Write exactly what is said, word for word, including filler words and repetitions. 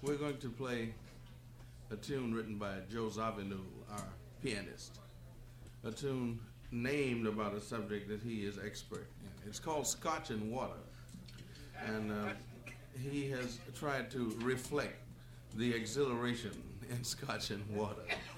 We're going to play a tune written by Joe Zawinul, our pianist. A tune named about a subject that he is expert in. It's called Scotch and Water. And uh, he has tried to reflect the exhilaration in Scotch and Water.